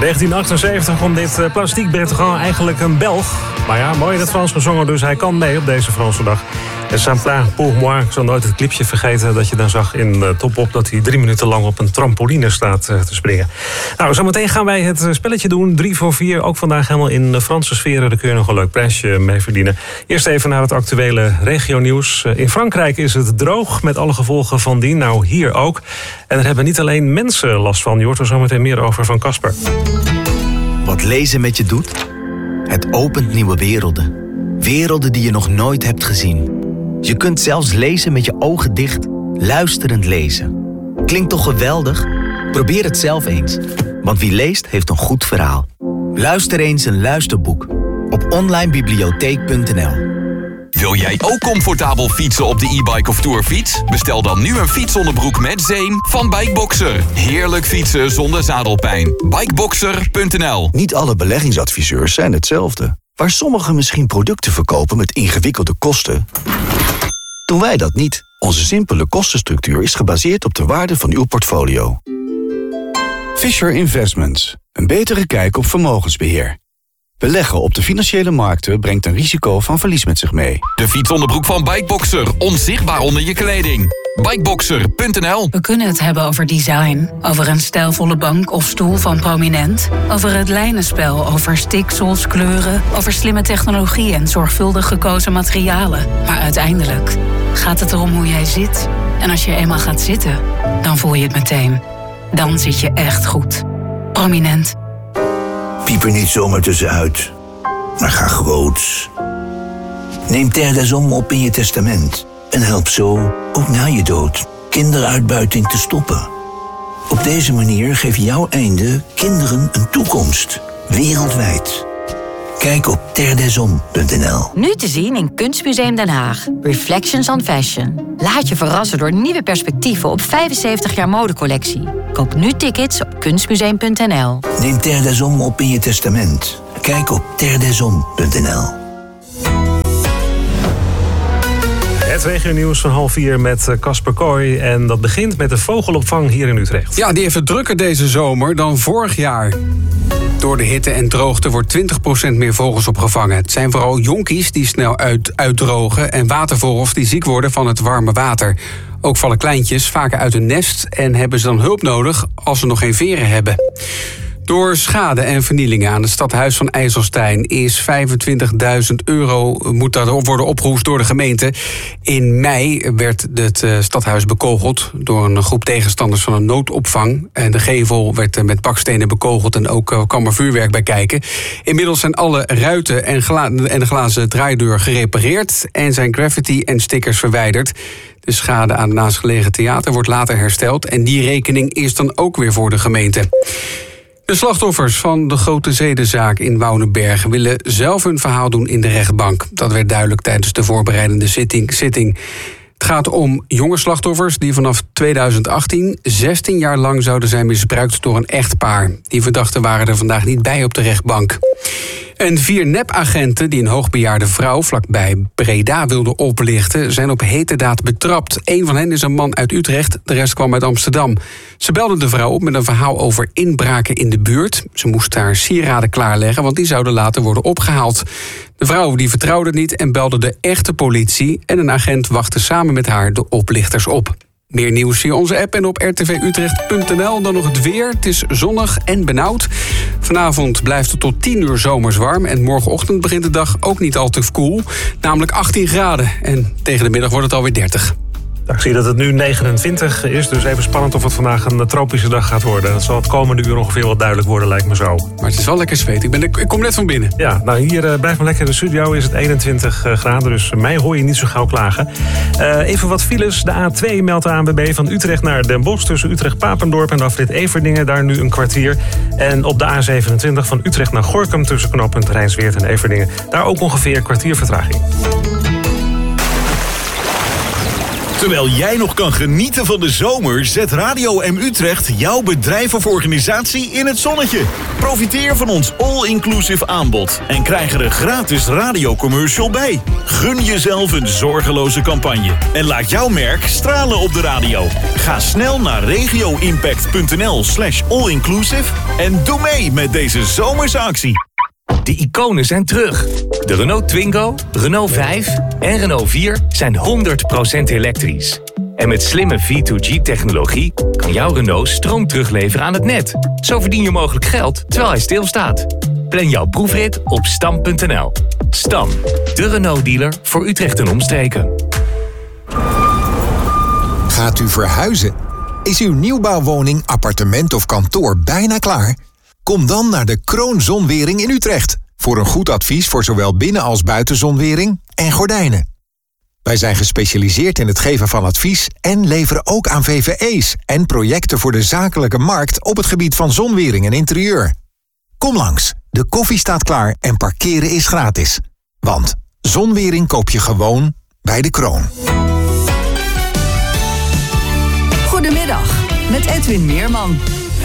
1978 vond dit Plastique Bertrand eigenlijk een Belg. Maar ja, mooi in het Frans gezongen, dus hij kan mee op deze Franse dag. En Saint-Plain pour moi, ik zal nooit het clipje vergeten dat je dan zag in Top Op dat hij 3 minuten lang op een trampoline staat te springen. Nou, zometeen gaan wij het spelletje doen, 3 voor 4. Ook vandaag helemaal in de Franse sferen, daar kun je nog een leuk prijsje mee verdienen. Eerst even naar het actuele regionieuws. In Frankrijk is het droog met alle gevolgen van dien, nou hier ook. En er hebben niet alleen mensen last van, je hoort er zometeen meer over van Casper. Wat lezen met je doet? Het opent nieuwe werelden. Werelden die je nog nooit hebt gezien. Je kunt zelfs lezen met je ogen dicht, luisterend lezen. Klinkt toch geweldig? Probeer het zelf eens. Want wie leest, heeft een goed verhaal. Luister eens een luisterboek op onlinebibliotheek.nl. Wil jij ook comfortabel fietsen op de e-bike of tourfiets? Bestel dan nu een fietsonderbroek met zeem van Bikeboxer. Heerlijk fietsen zonder zadelpijn. Bikeboxer.nl. Niet alle beleggingsadviseurs zijn hetzelfde. Waar sommigen misschien producten verkopen met ingewikkelde kosten, doen wij dat niet. Onze simpele kostenstructuur is gebaseerd op de waarde van uw portfolio. Fisher Investments. Een betere kijk op vermogensbeheer. Beleggen op de financiële markten brengt een risico van verlies met zich mee. De fietsonderbroek van Bikeboxer. Onzichtbaar onder je kleding. Bikeboxer.nl. We kunnen het hebben over design. Over een stijlvolle bank of stoel van Prominent. Over het lijnenspel, over stiksels, kleuren. Over slimme technologie en zorgvuldig gekozen materialen. Maar uiteindelijk gaat het erom hoe jij zit. En als je eenmaal gaat zitten, dan voel je het meteen. Dan zit je echt goed. Prominent. Piep er niet zomaar tussenuit, maar ga groots. Neem Terre des Hommes op in je testament en help zo, ook na je dood, kinderuitbuiting te stoppen. Op deze manier geef jouw einde kinderen een toekomst, wereldwijd. Kijk op terredeshommes.nl. Nu te zien in Kunstmuseum Den Haag. Reflections on Fashion. Laat je verrassen door nieuwe perspectieven op 75 jaar modecollectie. Koop nu tickets op kunstmuseum.nl. Neem Terre des Hommes op in je testament. Kijk op terredeshommes.nl. Het regionieuws van 3:30 met Casper Kooi. En dat begint met de vogelopvang hier in Utrecht. Ja, die heeft het drukker deze zomer dan vorig jaar. Door de hitte en droogte wordt 20% meer vogels opgevangen. Het zijn vooral jonkies die snel uitdrogen en watervogels die ziek worden van het warme water. Ook vallen kleintjes vaker uit hun nest en hebben ze dan hulp nodig als ze nog geen veren hebben. Door schade en vernielingen aan het stadhuis van IJsselstein is €25.000 moet dat worden opgehoest door de gemeente. In mei werd het stadhuis bekogeld door een groep tegenstanders van een noodopvang. En de gevel werd met bakstenen bekogeld en ook kwam er vuurwerk bij kijken. Inmiddels zijn alle ruiten en de glazen draaideur gerepareerd en zijn graffiti en stickers verwijderd. De schade aan het naastgelegen theater wordt later hersteld en die rekening is dan ook weer voor de gemeente. De slachtoffers van de grote zedenzaak in Woudenberg willen zelf hun verhaal doen in de rechtbank. Dat werd duidelijk tijdens de voorbereidende zitting. Het gaat om jonge slachtoffers die vanaf 2018 16 jaar lang zouden zijn misbruikt door een echtpaar. Die verdachten waren er vandaag niet bij op de rechtbank. En 4 nepagenten die een hoogbejaarde vrouw vlakbij Breda wilden oplichten, zijn op heterdaad betrapt. Eén van hen is een man uit Utrecht, de rest kwam uit Amsterdam. Ze belden de vrouw op met een verhaal over inbraken in de buurt. Ze moest haar sieraden klaarleggen, want die zouden later worden opgehaald. De vrouw die vertrouwde het niet en belde de echte politie en een agent wachtte samen met haar de oplichters op. Meer nieuws via onze app en op rtvutrecht.nl. Dan nog het weer. Het is zonnig en benauwd. Vanavond blijft het tot 10 uur zomers warm. En morgenochtend begint de dag ook niet al te koel. Namelijk 18 graden. En tegen de middag wordt het alweer 30. Ik zie dat het nu 29 is, dus even spannend of het vandaag een tropische dag gaat worden. Dat zal het komende uur ongeveer wel duidelijk worden, lijkt me zo. Maar het is wel lekker zweet. Ik kom net van binnen. Ja, nou hier blijf maar lekker in de studio, is het 21 graden, dus mij hoor je niet zo gauw klagen. Even wat files. De A2 meldt de ANWB van Utrecht naar Den Bosch tussen Utrecht-Papendorp en de afrit Everdingen, daar nu een kwartier. En op de A27 van Utrecht naar Gorinchem tussen knooppunt Rijnsweert en Everdingen, daar ook ongeveer een kwartier vertraging. Terwijl jij nog kan genieten van de zomer, zet Radio M Utrecht jouw bedrijf of organisatie in het zonnetje. Profiteer van ons all-inclusive aanbod en krijg er een gratis radiocommercial bij. Gun jezelf een zorgeloze campagne en laat jouw merk stralen op de radio. Ga snel naar regioimpact.nl/allinclusive en doe mee met deze zomerse actie. De iconen zijn terug. De Renault Twingo, Renault 5 en Renault 4 zijn 100% elektrisch. En met slimme V2G-technologie kan jouw Renault stroom terugleveren aan het net. Zo verdien je mogelijk geld terwijl hij stilstaat. Plan jouw proefrit op stam.nl. Stam, de Renault-dealer voor Utrecht en omstreken. Gaat u verhuizen? Is uw nieuwbouwwoning, appartement of kantoor bijna klaar? Kom dan naar de Kroon Zonwering in Utrecht. Voor een goed advies voor zowel binnen- als buitenzonwering en gordijnen. Wij zijn gespecialiseerd in het geven van advies en leveren ook aan VVE's en projecten voor de zakelijke markt op het gebied van zonwering en interieur. Kom langs, de koffie staat klaar en parkeren is gratis. Want zonwering koop je gewoon bij de Kroon. Goedemiddag, met Edwin Meerman.